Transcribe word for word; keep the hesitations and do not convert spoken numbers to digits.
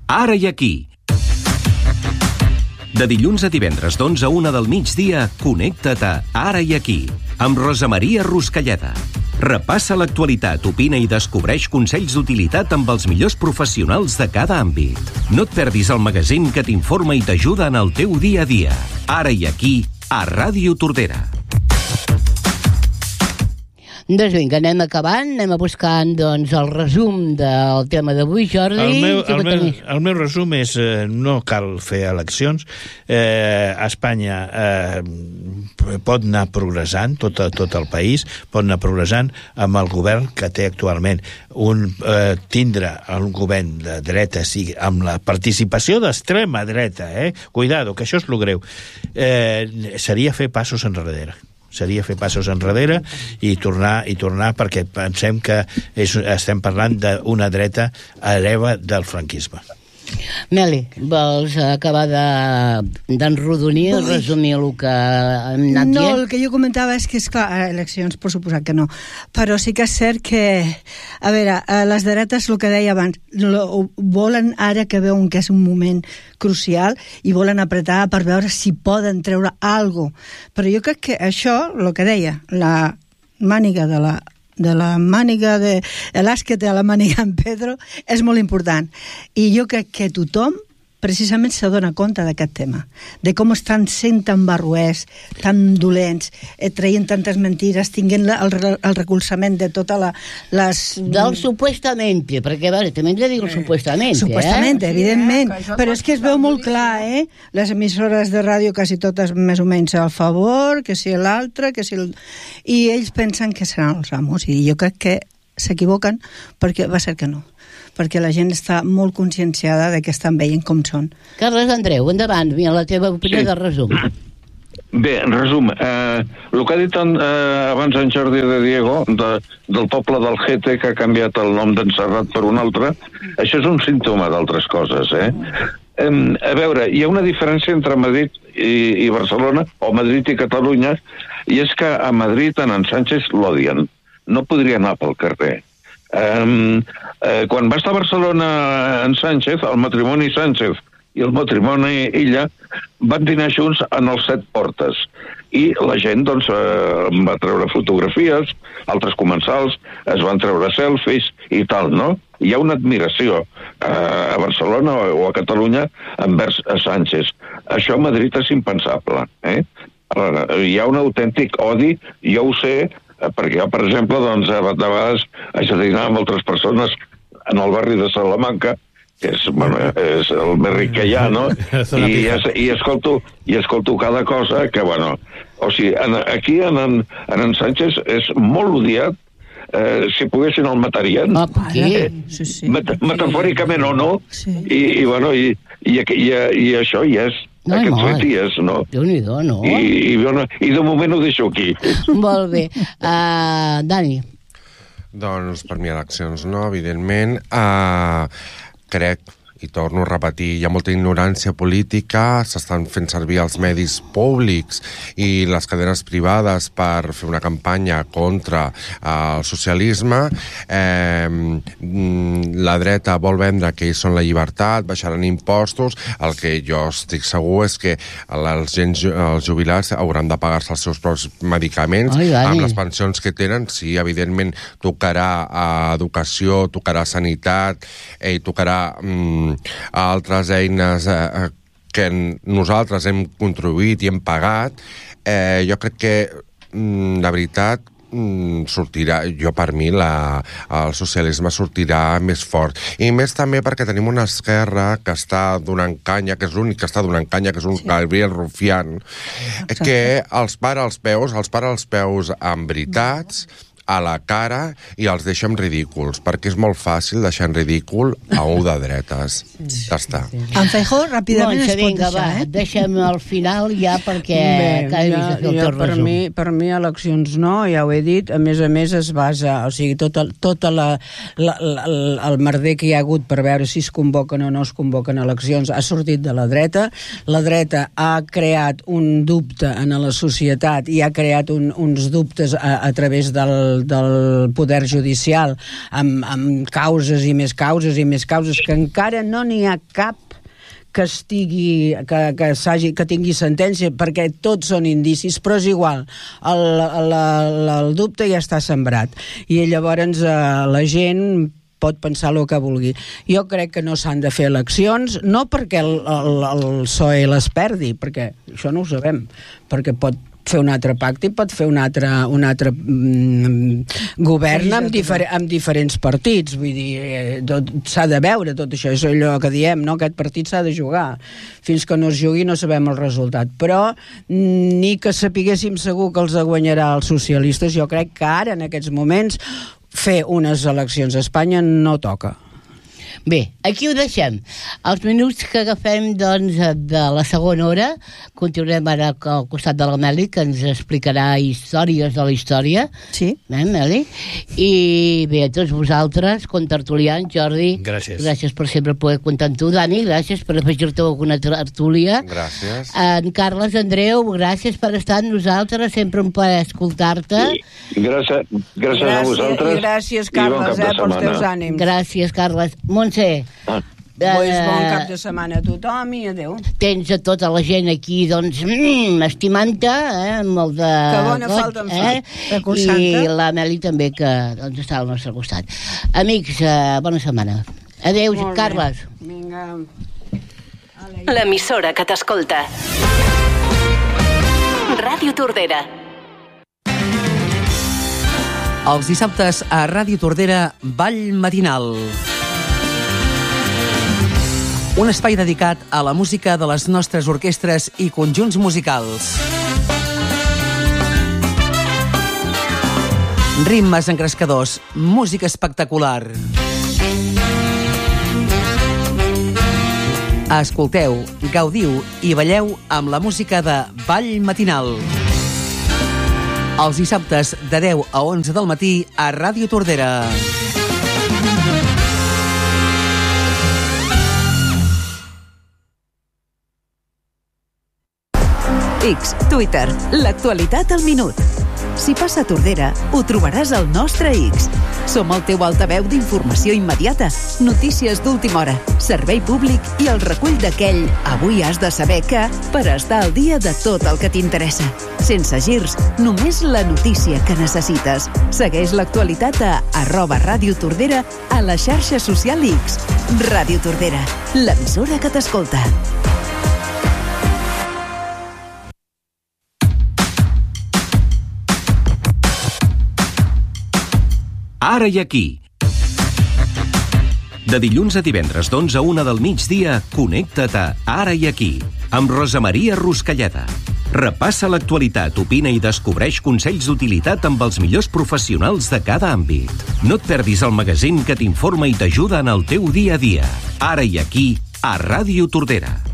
Ara i aquí. De dilluns a divendres d'onze a una del migdia, connecta't a Ara i aquí, amb Rosa Maria Ruscalleda. Repassa l'actualitat, opina i descobreix consells d'utilitat amb els millors professionals de cada àmbit. No et perdis el magazín que t'informa i t'ajuda en el teu dia a dia. Ara i aquí, a Ràdio Tordera. Doncs vinga, anem acabant, anem a buscant doncs, el resum del tema d'avui, Jordi. El meu, el meu, el meu resum és, eh, no cal fer eleccions, eh, Espanya eh, pot anar progressant, tot, tot el país pot anar progressant amb el govern que té actualment. Un, eh, tindre un govern de dreta, sí, amb la participació d'extrema dreta, eh? Cuidado, que això és lo greu, eh, seria fer passos enrere. seria fer passos enrere i tornar, i tornar perquè pensem que és, estem parlant d'una dreta hereva del franquisme. Meli, vols acabar d'enrodonir, de, resumir el que hem anat no, dient? No, el que jo comentava és que, esclar, eleccions, per suposat que no, però sí que és cert que, a veure, les dretes, el que deia abans, lo, volen ara que veuen que és un moment crucial i volen apretar per veure si poden treure alguna cosa. Però jo crec que això, el que deia, la màniga de la de la màniga de l'àsquet de la màniga en Pedro és molt important i jo crec que tothom precisament se dona compte d'aquest tema, de com estan sent tan barroers, tan dolents, eh, traient tantes mentires, tinguent la, el, el recolzament de tota la... Les... Del supuestamente, perquè, a veure, també hem de dir el supuestamente, Supuestamente, eh? evidentment, sí, eh? Però és que es veu molt clar, eh? Les emissores de ràdio quasi totes més o menys al favor, que si l'altre, que si el... I ells pensen que seran els amos, i jo crec que s'equivoquen perquè va ser que no. perquè la gent està molt conscienciada de que estan veient com són. Carles Andreu, endavant, mira la teva opinió sí. de resum. Bé, en resum, eh, el que ha dit en, eh, abans en Jordi de Diego, de, del poble del Gete, que ha canviat el nom d'en Serrat per un altre, això és un símptoma d'altres coses, eh? eh? A veure, hi ha una diferència entre Madrid i, i Barcelona, o Madrid i Catalunya, i és que a Madrid en, en Sánchez l'odien. No podria anar pel carrer. Um, eh, quan va estar a Barcelona en Sánchez, el matrimoni Sánchez i el matrimoni Illa van dinar junts en els Set Portes i la gent doncs eh, va treure fotografies, altres comensals es van treure selfies i tal, no? Hi ha una admiració eh, a Barcelona o a Catalunya envers a Sánchez. Això a Madrid és impensable, eh? Hi ha un autèntic odi, jo ho sé, perquè jo, per exemple, doncs, de vegades haig de dinar amb altres persones en el barri de Salamanca, que és, bueno, és el més ric que hi ha, no? I, es, i, escolto, i escolto cada cosa que, bueno... O sigui, en, aquí en, en, en en Sánchez és molt odiat, eh, si poguessin el matarien. Ah, per què? Eh, sí, sí. Met, metafòricament o no, sí. i, i, bueno, i, i, i, i això hi és. No, Aquests no. retiers, no? Déu-n'hi-do, no? I, i, I de moment ho deixo aquí. Molt bé. Uh, Dani? Doncs per mi eleccions no, evidentment. Uh, crec, i torno a repetir, hi ha molta ignorància política, s'estan fent servir els medis públics i les cadenes privades per fer una campanya contra el socialisme. Eh, la dreta vol vendre que ells són la llibertat, baixaran impostos. El que jo estic segur és que els, gens, els jubilats hauran de pagar-se els seus propis medicaments. Ai, amb les pensions que tenen. Sí, evidentment tocarà eh, educació, tocarà sanitat eh, i tocarà... Mm, a altres eines eh, que nosaltres hem contribuït i hem pagat, eh, jo crec que mm, la veritat mm, sortirà, jo per mi la, el socialisme sortirà més fort, i més també perquè tenim una esquerra que està donant canya, que és l'únic que està donant canya, que és un sí. Gabriel Rufián, que els para als peus, els para als peus amb veritats, a la cara, i els deixa en ridículs, perquè és molt fàcil deixar en ridícul a un de dretes. Sí, ja està. Sí, sí. En Feijó, ràpidament Montse, es pot vinga, deixar, va, eh? deixem al final ja, perquè Bé, cada ja, vegada el ja teu per resum. mi, per mi eleccions no, ja ho he dit, a més a més es basa, o sigui, tota, tota la, la, la, el merder que hi ha hagut per veure si es convoquen o no es convoquen eleccions ha sortit de la dreta. La dreta ha creat un dubte en la societat i ha creat un, uns dubtes a, a través del del poder judicial amb, amb causes i més causes i més causes, que encara no n'hi ha cap que estigui, que, que, que tingui sentència, perquè tots són indicis, però és igual, el, el, el, el dubte ja està sembrat, i llavors eh, la gent pot pensar el que vulgui. Jo crec que no s'han de fer eleccions, no perquè el, el, el P S O E les perdi, perquè això no ho sabem, perquè pot fer un altre pacte i pot fer un altre, un altre mm, govern amb, difer amb diferents partits. Vull dir, eh, s'ha de veure tot això, és allò que diem, no? Aquest partit s'ha de jugar. Fins que no es jugui no sabem el resultat. Però ni que sapiguéssim segur que els guanyarà els socialistes, jo crec que ara, en aquests moments, fer unes eleccions a Espanya no toca. Bé, aquí ho deixem. Els minuts que agafem, doncs, de la segona hora, continuarem ara al costat de la Meli, que ens explicarà històries de la història. Sí. Eh, Meli? I bé, a tots vosaltres, contertulians, Jordi, gràcies. Gràcies per sempre poder comptar amb tu. Dani, gràcies per afegir-te alguna tertúlia. Gràcies. En Carles, Andreu, gràcies per estar amb nosaltres, sempre un plaer escoltar-te. Sí. Gràcies, gràcies, gràcies a vosaltres. I gràcies, Carles, eh, pels teus ànims. Gràcies, Carles. Montse, Ah. Pues bon cap de setmana a tothom i adeu. Tens a tota la gent aquí, doncs, mm, estimant-te, eh, molt de... Que bona falta em fa. Eh? I la Meli també, que doncs, està al nostre costat. Amics, eh, bona setmana. Adéu, Carles. Vinga. L'emissora que t'escolta. Ràdio Tordera. Els dissabtes a Ràdio Tordera, Ball Matinal. Un espai dedicat a la música de les nostres orquestres i conjunts musicals. Ritmes encrescadors, música espectacular. Escolteu, gaudiu i balleu amb la música de Ball Matinal. Els dissabtes de deu a onze del matí a Ràdio Tordera. X, Twitter, l'actualitat al minut. Si passa a Tordera, ho trobaràs al nostre X. Som el teu altaveu d'informació immediata, notícies d'última hora, servei públic i el recull d'aquell avui has de saber que per estar al dia de tot el que t'interessa. Sense girs, només la notícia que necessites. Segueix l'actualitat a arroba Ràdio Tordera a la xarxa social X. Ràdio Tordera, l'emissora que t'escolta. Ara i aquí. De dilluns a divendres d'onze a una del migdia, connecta't a Ara i aquí, amb Rosa Maria Ruscalleda. Repassa l'actualitat, opina i descobreix consells d'utilitat amb els millors professionals de cada àmbit. No et perdis el magazín que t'informa i t'ajuda en el teu dia a dia. Ara i aquí, a Ràdio Tordera.